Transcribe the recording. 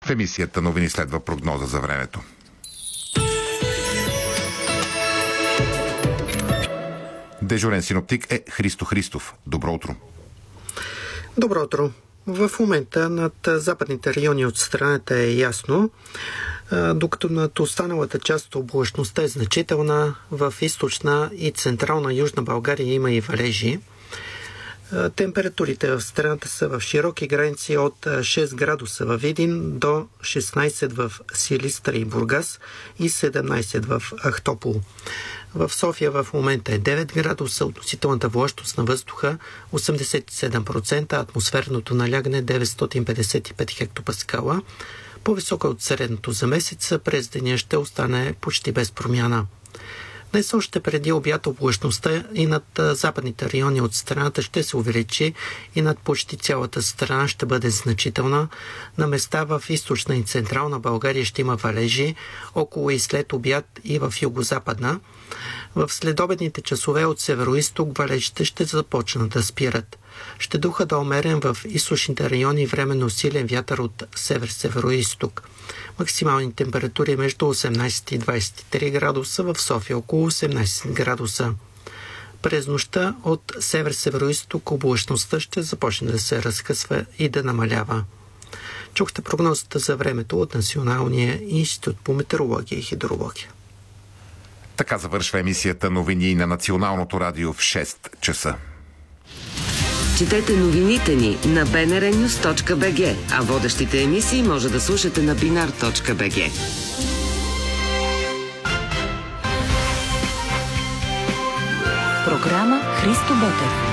В емисията новини следва прогноза за времето. Дежурен синоптик е Христо Христов. Добро утро. Добро утро. В момента над западните райони от страната е ясно, докато над останалата част облачността е значителна. В източна и централна Южна България има и валежи. Температурите в страната са в широки граници от 6 градуса във Видин до 16 в Силистра и Бургас и 17 в Ахтопол. В София в момента е 9 градуса, относителната влажност на въздуха 87%, атмосферното налягане 955 хектопаскала. По-висока от средното за месеца, през деня ще остане почти без промяна. Днес още преди обяд облачността и над западните райони от страната ще се увеличи и над почти цялата страна ще бъде значителна. На места в източна и централна България ще има валежи, около и след обяд и в югозападна. В следобедните часове от североизток валежите ще започнат да спират. Ще духа да умерен в източните райони временно силен вятър от север-североизток. Максимални температури между 18 и 23 градуса, в София около 18 градуса. През нощта от север-североизток облачността ще започне да се разкъсва и да намалява. Чухте прогнозата за времето от Националния институт по метеорология и хидрология. Така завършва емисията новини на Националното радио в 6 часа. Четете новините ни на bnrnews.bg, а водещите емисии може да слушате на binar.bg. Програма Христо Ботев.